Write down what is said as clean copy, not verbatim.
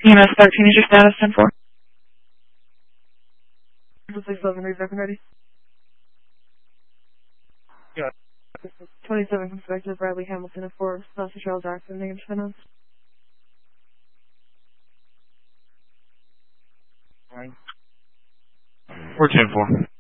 EMS 13 is your status, 10-4. 611, read back and ready. Yeah. 27 Inspector Bradley Hamilton at 4, Officer Charles Jackson, negative pronouns. Fine. We're 10-4.